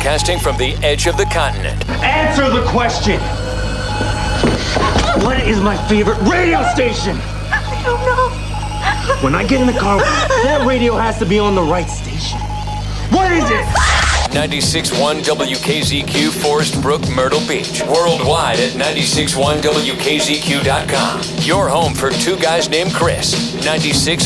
broadcasting from the edge of the continent. Answer the question! What is my favorite radio station? I don't know. When I get in the car, that radio has to be on the right station. What is it? 96.1 WKZQ, Forest Brook, Myrtle Beach. Worldwide at 96.1WKZQ.com. Your home for two guys named Chris. 96.